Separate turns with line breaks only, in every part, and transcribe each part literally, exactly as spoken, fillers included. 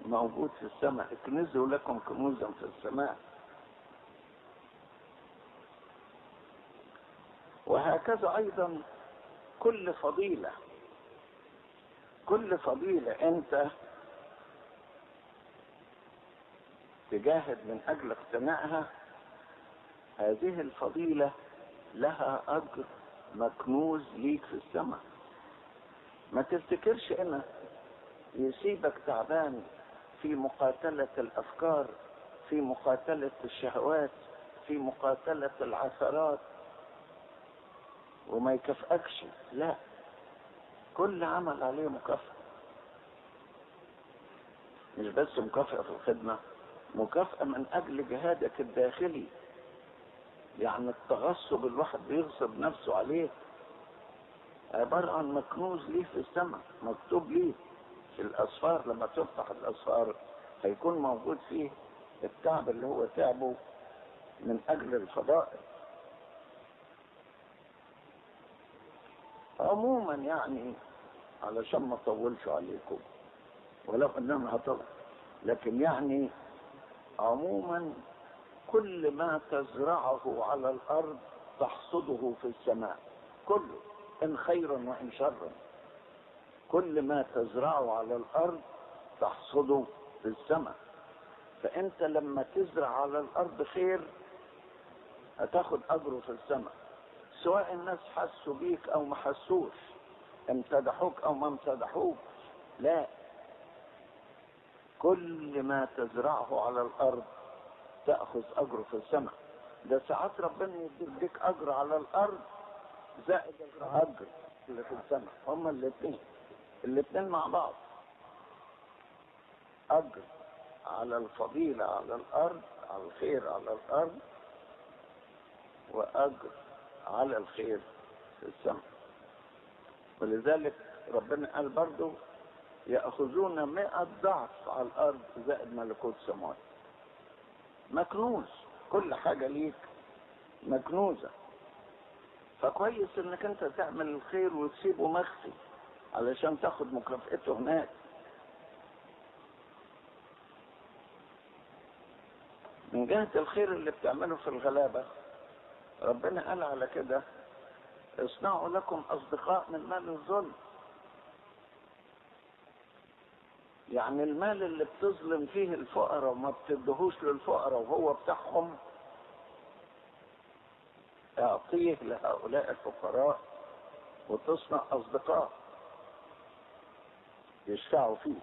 موجود في السماء. اكنزوا لكم كنوزا في السماء. وهكذا ايضا كل فضيلة كل فضيلة انت تجاهد من اجل اقتنائها، هذه الفضيلة لها اجر مكنوز ليك في السماء. ما تفتكرش ان يسيبك تعبان في مقاتلة الافكار، في مقاتلة الشهوات، في مقاتلة العثرات وما يكافئكش. لا، كل عمل عليه مكافأة. مش بس مكافأة في الخدمة، مكافأة من اجل جهادك الداخلي. يعني التغصب الواحد بيغصب نفسه عليه عبارة عن مكنوز ليه في السماء، مكتوب ليه في الأسفار. لما تفتح الأسفار هيكون موجود فيه التعب اللي هو تعبه من أجل الفضائل. عموما يعني علشان ما اطولش عليكم ولو انما هطول، لكن يعني عموما كل ما تزرعه على الارض تحصده في السماء، كله، ان خيرا وان شرا. كل ما تزرعه على الارض تحصده في السماء. فانت لما تزرع على الارض خير هتاخد اجره في السماء، سواء الناس حسوا بيك او ما حسوش، امتدحوك او ما امتدحوك. لا، كل ما تزرعه على الارض تأخذ اجره في السماء. ده ساعات ربنا يديك اجر على الارض زائد الاجر اللي في السماء، هما الاثنين الاثنين مع بعض. اجر على الفضيلة على الارض، على الخير على الارض، واجر على الخير في السماء. ولذلك ربنا قال برضو يأخذون مئة ضعف على الارض زائد ملكوت السماوات. مكنوز، كل حاجة ليك مكنوزة. فكويس انك انت تعمل الخير وتسيبه مخفي علشان تاخد مكافئته هناك. من جهة الخير اللي بتعمله في الغلابة، ربنا قال على كده اصنعوا لكم اصدقاء من مال الظلم. يعني المال اللي بتظلم فيه الفقراء وما بتدهوش للفقراء وهو بتاعهم، اعطيه لهؤلاء الفقراء وتصنع اصدقاء يشفعوا فيك.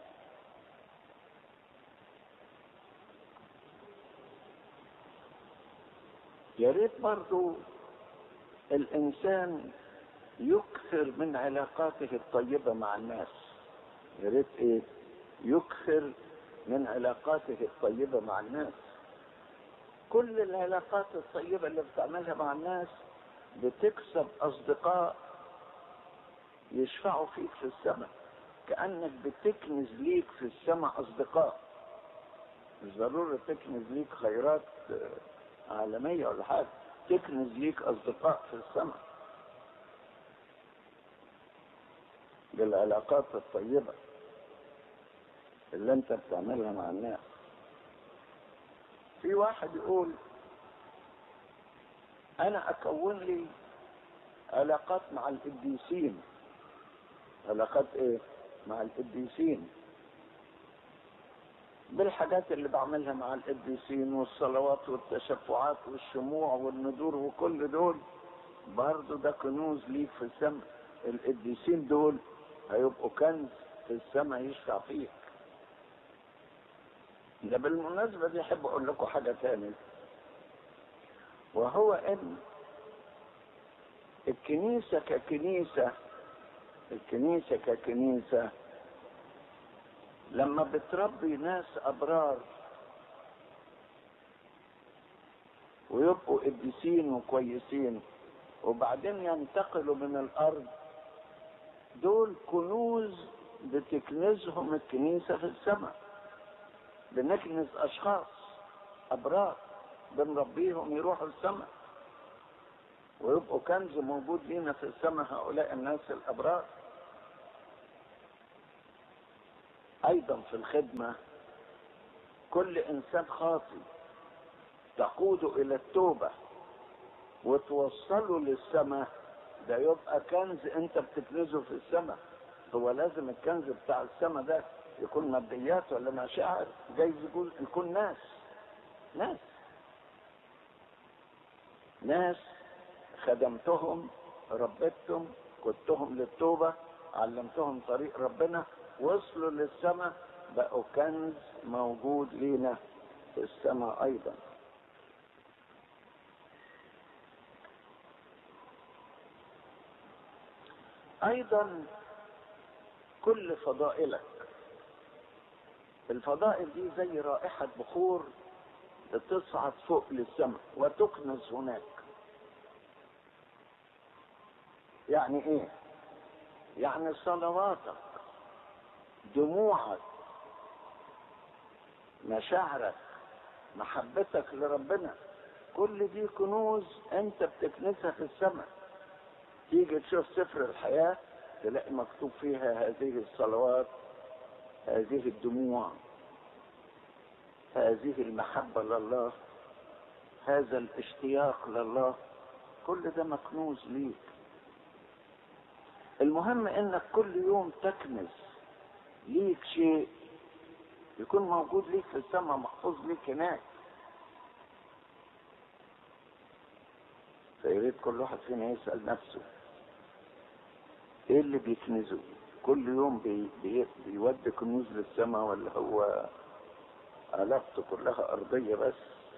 يا ريت برضو الانسان يكثر من علاقاته الطيبة مع الناس. يا ريت ايه؟ يكثر من علاقاته الطيبة مع الناس. كل العلاقات الطيبة اللي بتعملها مع الناس بتكسب اصدقاء يشفعوا فيك في السماء، كأنك بتكنز ليك في السماء اصدقاء. مش ضروري تكنز ليك خيرات عالمية ولا حاجة، تكنز ليك اصدقاء في السماء بالعلاقات الطيبة اللي انت بتعملها مع الناس. في واحد يقول انا اكون لي علاقات مع القديسين. علاقات ايه؟ مع القديسين، بالحاجات اللي بعملها مع القديسين والصلوات والتشفعات والشموع والندور وكل دول برضو ده كنوز ليك في السماء. القديسين دول هيبقوا كنز في السماء يشفع فيك. ده بالمناسبة دي احب اقول لكم حاجة تانية، وهو ان الكنيسة ككنيسة الكنيسة ككنيسة لما بتربي ناس ابرار ويبقوا قديسين وكويسين وبعدين ينتقلوا من الارض، دول كنوز بتكنزهم الكنيسة في السماء. بنكنز اشخاص ابرار بنربيهم يروحوا السماء ويبقوا كنز موجود لنا في السماء، هؤلاء الناس الابرار. ايضا في الخدمة كل انسان خاطئ تقوده الى التوبة وتوصله للسماء، ده يبقى كنز انت بتكنزه في السماء. هو لازم الكنز بتاع السماء ده يكون ماديات ولا مشاعر؟ جايز يكون يكون ناس ناس ناس خدمتهم، ربيتهم، قدتهم للتوبة، علمتهم طريق ربنا، وصلوا للسماء، بقوا كنز موجود لينا في السماء ايضا. ايضا كل فضائلك، الفضائل دي زي رائحة بخور بتصعد فوق للسماء وتكنس هناك. يعني ايه؟ يعني صلواتك، دموعك، مشاعرك، محبتك لربنا، كل دي كنوز انت بتكنسها في السماء. تيجي تشوف سفر الحياة تلاقي مكتوب فيها هذه الصلوات، هذه الدموع، هذه المحبة لله، هذا الاشتياق لله، كل ده مكنوز ليك. المهم انك كل يوم تكنز ليك شيء يكون موجود ليك في السماء، محفوظ ليك هناك. فياريت كل واحد فينا يسأل نفسه ايه اللي بيكنزه كل يوم، بي بي بيودي كنوز للسماء ولا هو علاقته كلها ارضية بس؟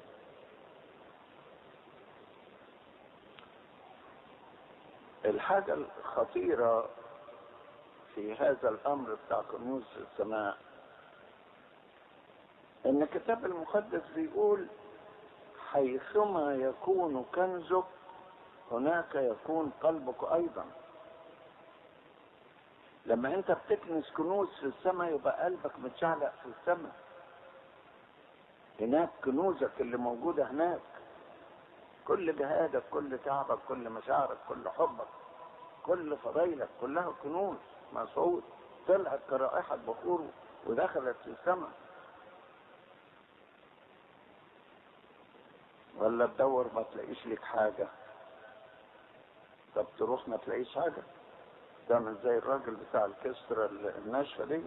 الحاجة الخطيرة في هذا الامر بتاع كنوز في السماء ان الكتاب المقدس بيقول حيثما يكون كنزك هناك يكون قلبك ايضا. لما انت بتكنز كنوز في السماء يبقى قلبك متشعلق في السماء، هناك كنوزك اللي موجودة هناك، كل جهادك، كل تعبك، كل مشاعرك، كل حبك، كل فضيلك، كلها كنوز مصعود طلعت كرائحة بخور ودخلت في السماء. ولا تدور ما تلاقيش لك حاجة؟ طب تروح ما تلاقيش حاجة، تعمل زي الراجل بتاع الكسرة الناشفة دي.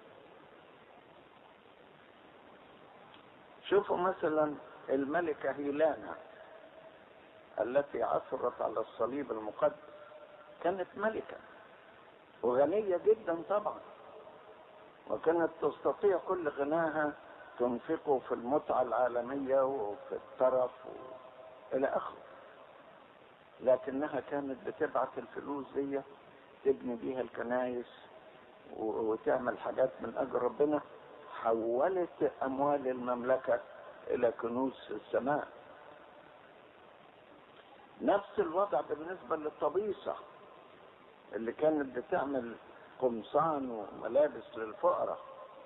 شوفوا مثلا الملكة هيلانا التي عثرت على الصليب المقدس، كانت ملكة وغنية جدا طبعا، وكانت تستطيع كل غناها تنفقه في المتعة العالمية وفي الترف إلى آخره، لكنها كانت بتبعت الفلوس دي تبني بيها الكنائس وتعمل حاجات من أجل ربنا. حولت أموال المملكة إلى كنوز في السماء. نفس الوضع بالنسبة للطبيسة اللي كانت بتعمل قمصان وملابس للفقراء،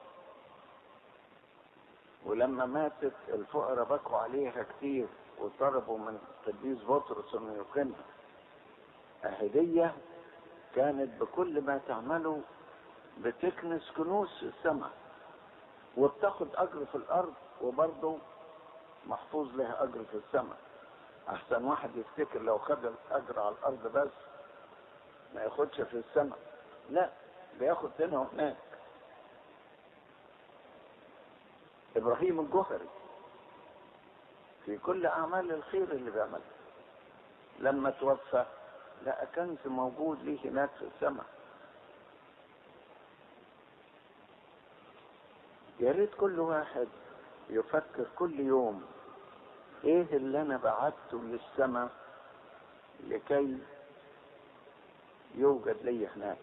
ولما ماتت الفقراء بكوا عليها كتير وطلبوا من القديس بطرس انه يقيمها. هدية كانت بكل ما تعمله بتكنس كنوز في السماء وبتاخد اجر في الارض، وبرضه محفوظ لها اجر في السماء. احسن واحد يفتكر لو خد الاجر على الارض بس ما ياخدش في السماء، لا بياخد هنا وهناك. ابراهيم الجوهري في كل اعمال الخير اللي بيعملها لما توفى لقى كنز موجود ليه هناك في السماء. يا ريت كل واحد يفكر كل يوم ايه اللي انا بعته للسماء لكي يوجد لي هناك،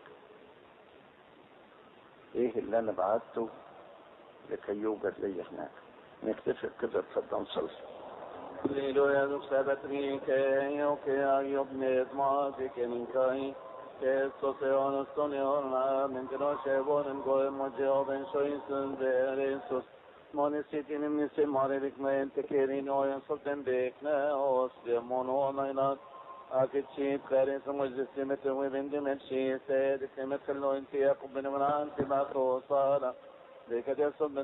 ايه اللي انا بعته لكي يوجد لي هناك. نكتفي كده، اتفضل نصلي.
Hallelujah, du sabatri ke yo ke ayob ne dmati ke ninkai ke soseon sonion na mentino shevon go mojo ben soisun de resus monisitin nisi marelik men tekerin oyan soten bekne os de mononaina akitchi kare समझते में तुम्हें बिंदु में शी से दिखे में चलो इंतज़ार को बिना मनान से बात हो सारा لكي يصب